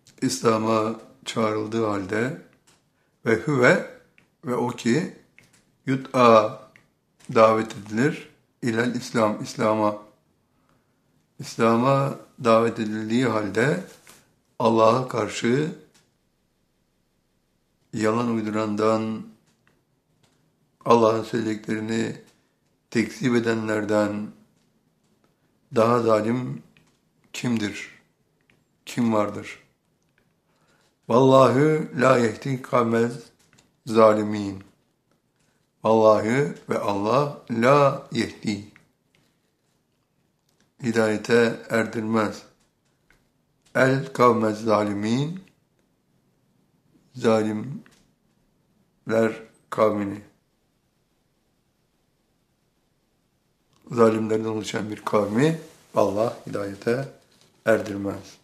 İslam'a çağrıldığı halde ve o ki yut'a davet edilir ilel İslam'a davet edildiği halde Allah'a karşı yalan uydurandan, Allah'ın söylediklerini tekzip edenlerden daha zalim kimdir? Kim vardır? Vallahi la yehdi kavmez zalimin. Vallahi ve Allah la yehdi. Hidayete erdirmez. El kavmez zalimin. Zalimler kavmini. Zalimlerden oluşan bir kavmi Allah hidayete erdirmez.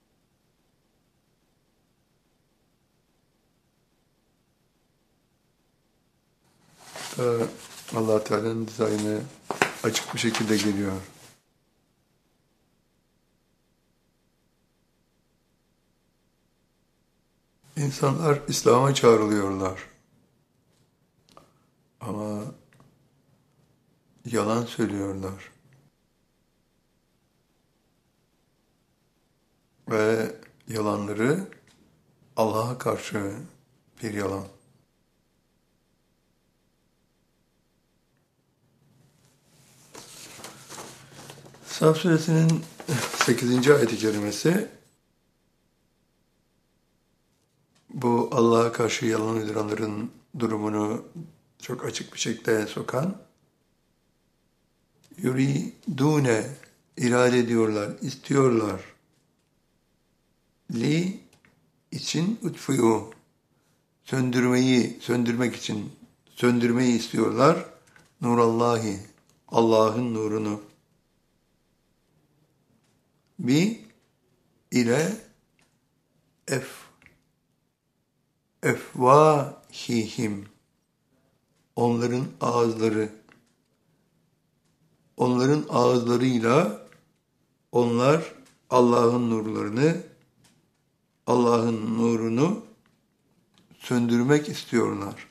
Allah Teala'nın dizaynı açık bir şekilde geliyor. İnsanlar İslam'a çağrılıyorlar. Ama yalan söylüyorlar. Ve yalanları Allah'a karşı bir yalan. Saf Suresinin 8. ayet-i kerimesi bu Allah'a karşı yalan uyduranların durumunu çok açık bir şekilde sokan, yuridune irade ediyorlar, istiyorlar. Li için utfuyu söndürmek için söndürmeyi istiyorlar. Nurallahi Allah'ın nurunu. Bi ile efvahihim onların ağızlarıyla onlar Allah'ın nurunu söndürmek istiyorlar.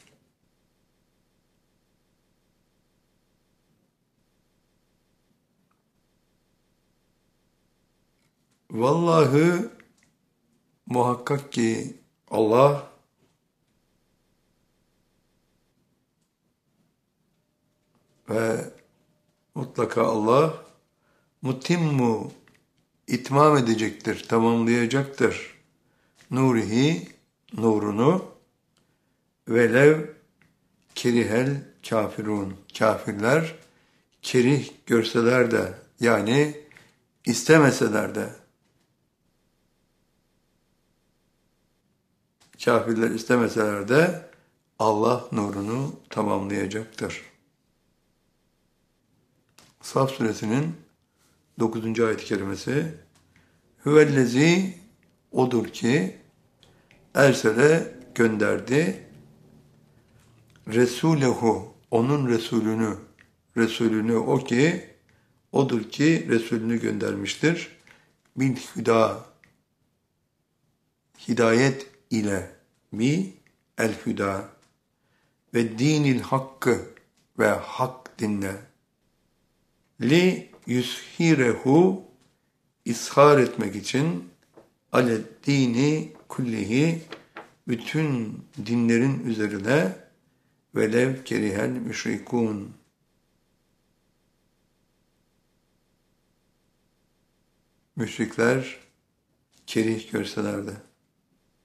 Vallahi muhakkak ki Allah ve mutlaka Allah mutimmu itmam edecektir, tamamlayacaktır. Nurunu velev kerihel kafirun. Kafirler kerih görseler de yani istemeseler de kafirler istemeseler de Allah nurunu tamamlayacaktır. Saf Suresinin 9. ayet-i kerimesi Hüvellezi odur ki ersele gönderdi Resulehu onun Resulünü odur ki Resulünü göndermiştir. Bil hüda hidayet ile el hüda ve dinil hakkı ve hak dinle li yushirehu ishar etmek için ale dini kullihi bütün dinlerin üzerine velev kerihel müşrikun müşrikler kerih görseler de.